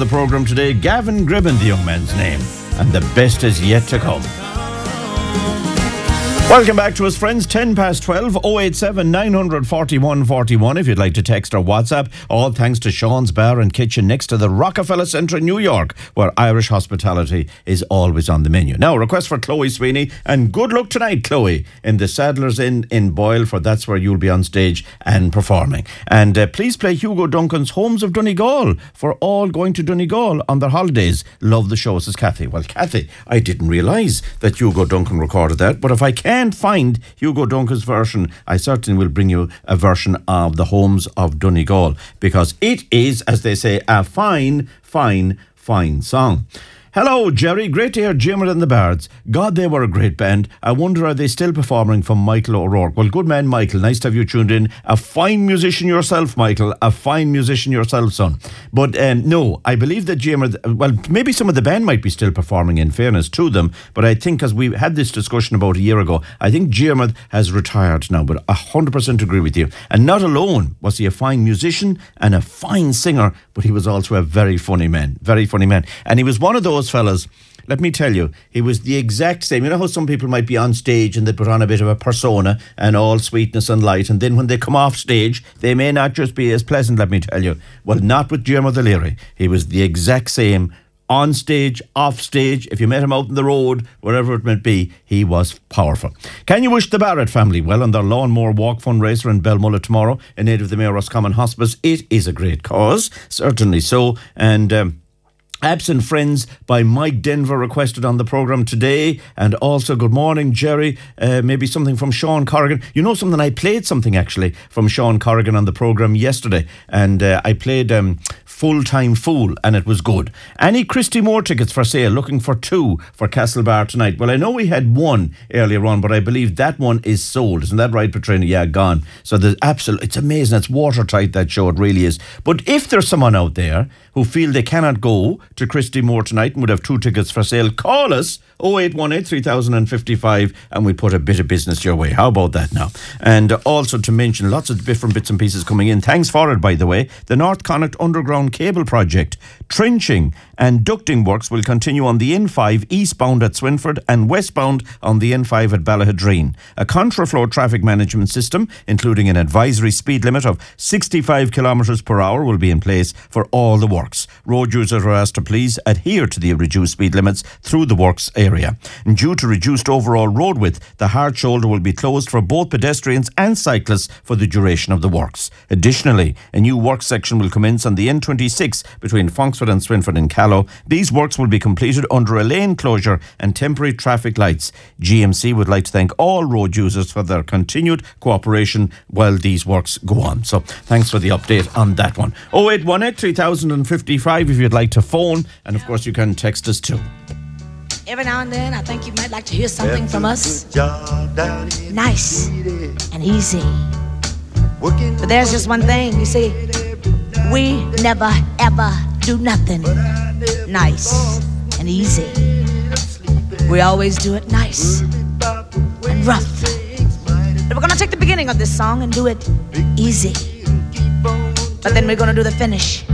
the programme today. Gavin Gribben, the young man's name. And the best is yet to come. Welcome back to us, friends. 10 past 12, 087 941 41 if you'd like to text or WhatsApp. All thanks to Sean's Bar and Kitchen next to the Rockefeller Centre in New York, where Irish hospitality is always on the menu. Now, a request for Chloe Sweeney, and good luck tonight, Chloe, in the Sadler's Inn in Boyle, for that's where you'll be on stage and performing. And please play Hugo Duncan's Homes of Donegal for all going to Donegal on their holidays. Love the show, says Kathy. Well, Kathy, I didn't realise that Hugo Duncan recorded that, but if I can't find Hugo Duncan's version, I certainly will bring you a version of the Homes of Donegal, because it is, as they say, a fine, fine, fine song. Hello, Jerry. Great to hear Jimmer and the Bards. God, they were a great band. I wonder, are they still performing from Michael O'Rourke? Well, good man, Michael. Nice to have you tuned in. A fine musician yourself, Michael. A fine musician yourself, son. But no, I believe that Jimmer, well, maybe some of the band might be still performing, in fairness to them. But I think, as we had this discussion about a year ago, I think Jimmer has retired now. But 100% agree with you. And not alone was he a fine musician and a fine singer, but he was also a very funny man. Very funny man. And he was one of those fellas, let me tell you, he was the exact same. You know how some people might be on stage and they put on a bit of a persona and all sweetness and light, and then when they come off stage, they may not just be as pleasant, let me tell you. Well, not with Diarmuid O'Leary. He was the exact same on stage, off stage. If you met him out on the road, wherever it might be, he was powerful. Can you wish the Barrett family well on their Lawnmower Walk fundraiser in Belmullet tomorrow in aid of the Mayor Roscommon Hospice? It is a great cause, certainly so. And Absent Friends by Mike Denver requested on the programme today. And also, good morning, Jerry. Maybe something from Sean Corrigan. You know something? I played something actually from Sean Corrigan on the programme yesterday. And I played Full-Time Fool, and it was good. Any Christy Moore tickets for sale? Looking for 2 for Castlebar tonight. Well, I know we had 1 earlier on, but I believe that one is sold. Isn't that right, Petrina? Yeah, gone. So there's it's amazing. It's watertight, that show. It really is. But if there's someone out there who feel they cannot go to Christy Moore tonight and would have 2 tickets for sale, call us 0818 3055 and we put a bit of business your way. How about that now? And also to mention, lots of different bits and pieces coming in. Thanks for it, by the way. The North Connacht Underground Cable Project. Trenching and ducting works will continue on the N5 eastbound at Swinford and westbound on the N5 at Ballahadreen. A contraflow traffic management system, including an advisory speed limit of 65 kilometres per hour, will be in place for all the works. Road users are asked to please adhere to the reduced speed limits through the works area. And due to reduced overall road width, the hard shoulder will be closed for both pedestrians and cyclists for the duration of the works. Additionally, a new work section will commence on the N26 between Fonksford and Swinford in Callow. These works will be completed under a lane closure and temporary traffic lights. GMC would like to thank all road users for their continued cooperation while these works go on. So thanks for the update on that one. 0818 3055 if you'd like to phone, and of course you can text us too. Every now and then I think you might like to hear something from us. Nice and easy. But there's just one thing, you see, we never ever do nothing nice and easy. We always do it nice and rough. But we're gonna take the beginning of this song and do it easy. But then we're gonna do the finish